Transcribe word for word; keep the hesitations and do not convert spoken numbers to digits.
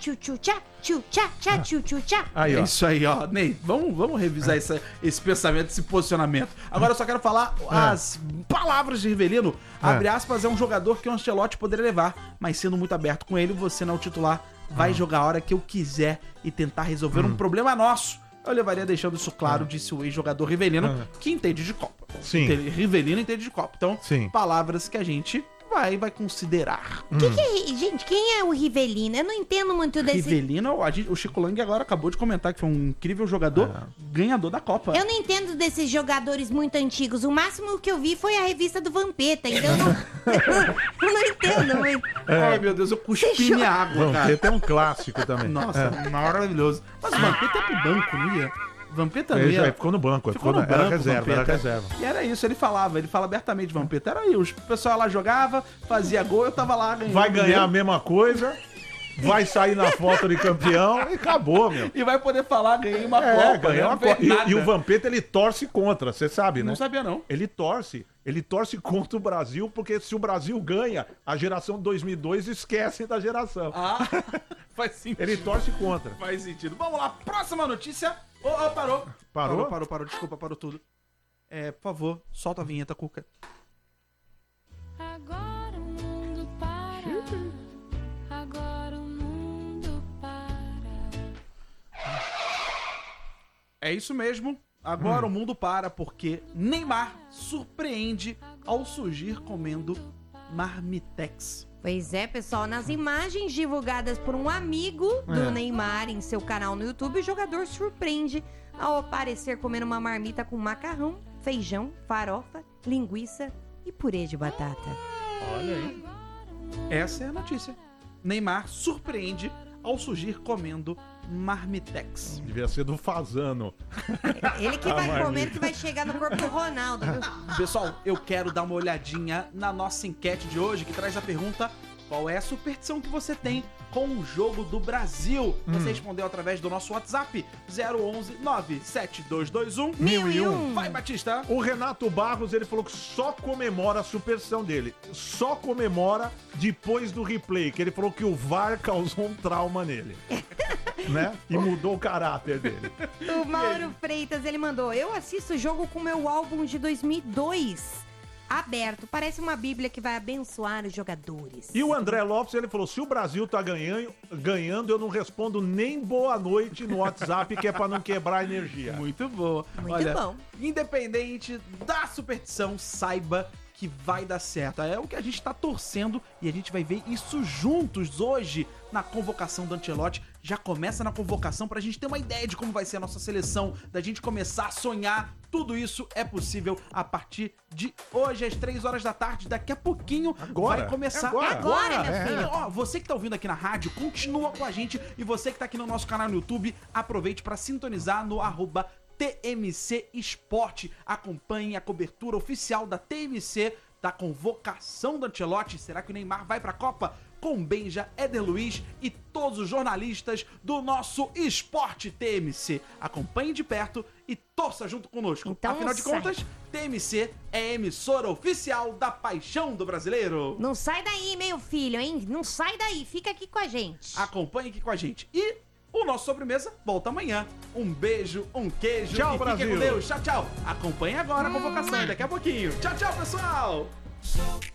tchu-tchu-tchá, tchu-tchá-tchá, tchu-tchá-tchá. Aí, ó. É isso aí, ó. Ney, vamos, vamos revisar essa, esse pensamento, esse posicionamento. Agora eu só quero falar as palavras de Rivelino. Abre aspas, é um jogador que o Ancelotti poderia levar, mas sendo muito aberto com ele, você não é o titular, vai jogar a hora que eu quiser e tentar resolver um problema nosso. Eu levaria deixando isso claro, disse o ex-jogador Rivelino, que entende de Copa. Sim. Entende- Rivelino entende de Copa. Então, Sim. palavras que a gente vai, vai considerar. Que que é, gente, quem é o Rivelino? Eu não entendo muito desse... Rivelino, a gente- o Chico Lang agora acabou de comentar que foi um incrível jogador, ganhador da Copa. Eu não entendo desses jogadores muito antigos. O máximo que eu vi foi a revista do Vampeta, então eu não, eu não entendo muito. Ai, meu Deus, eu cuspi Você minha água, cara. Vampeta é um clássico também. Nossa, maravilhoso. Mas o Vampeta é pro banco, não ia? Vampeta não Ele já ia. ficou no banco, Ficou ficou no na- era banco, reserva, era Vampeta. reserva. E era isso, ele falava, ele fala abertamente, Vampeta. Era aí, o pessoal lá jogava, fazia gol, eu tava lá ganhando. Vai ganhar a mesma coisa, vai sair na foto de campeão e acabou, meu. E vai poder falar, ganhei uma É, Copa. ganhou não uma fez Copa. E, nada. e o Vampeta, ele torce contra, você sabe, né? Não sabia, não. Ele torce. Ele torce contra o Brasil, porque se o Brasil ganha, a geração de dois mil e dois esquece da geração. Ah, faz sentido. Ele torce contra. Faz sentido. Vamos lá, próxima notícia. Oh, oh, parou. Parou? Parou, parou, parou. Desculpa, parou tudo. É, por favor, solta a vinheta, Cuca. Agora o mundo para. Agora o mundo para. É isso mesmo. Agora o mundo para porque Neymar surpreende ao surgir comendo marmitex. Pois é, pessoal, nas imagens divulgadas por um amigo do É. Neymar em seu canal no YouTube, o jogador surpreende ao aparecer comendo uma marmita com macarrão, feijão, farofa, linguiça e purê de batata. Olha aí. Essa é a notícia. Neymar surpreende ao surgir comendo marmitex. Devia ser do Fazano. Ele que A vai marmita. comer, que vai chegar no corpo do Ronaldo, viu? Pessoal, eu quero dar uma olhadinha na nossa enquete de hoje, que traz a pergunta: qual é a superstição que você tem com o jogo do Brasil? Você respondeu através do nosso WhatsApp zero onze nove sete dois dois um Mil e um. Vai, Batista! O Renato Barros, ele falou que só comemora a superstição dele. Só comemora depois do replay, que ele falou que o V A R causou um trauma nele. Né? E mudou o caráter dele. O Mauro Freitas, ele mandou: eu assisto o jogo com meu álbum de dois mil e dois aberto. Parece uma bíblia que vai abençoar os jogadores. E o André Lopes, ele falou, se o Brasil tá ganhando, ganhando, eu não respondo nem boa noite no WhatsApp, que é pra não quebrar a energia. Muito boa. Muito Olha, bom. Independente da superstição, saiba que vai dar certo. É o que a gente tá torcendo e a gente vai ver isso juntos hoje na convocação do Ancelotti. Já começa na convocação pra gente ter uma ideia de como vai ser a nossa seleção, da gente começar a sonhar. Tudo isso é possível a partir de hoje, às três horas da tarde. Daqui a pouquinho Agora, vai começar. é agora. Agora, meu É. filho. Ó, você que tá ouvindo aqui na rádio, continua com a gente. E você que tá aqui no nosso canal no YouTube, aproveite pra sintonizar no arroba T M C Esporte. Acompanhe a cobertura oficial da T M C, da convocação do Ancelotti. Será que o Neymar vai pra Copa? Com Benja, Éder Luiz e todos os jornalistas do nosso Esporte T M C. Acompanhe de perto e torça junto conosco. Então Afinal de sai. contas, T M C é a emissora oficial da paixão do brasileiro. Não sai daí, meu filho, hein? Não sai daí, fica aqui com a gente. Acompanhe aqui com a gente. E o nosso Sobremesa volta amanhã. Um beijo, um queijo. Tchau, e fiquem Brasil. com Deus. Tchau, tchau. Acompanhe agora a convocação daqui a pouquinho. Tchau, tchau, pessoal.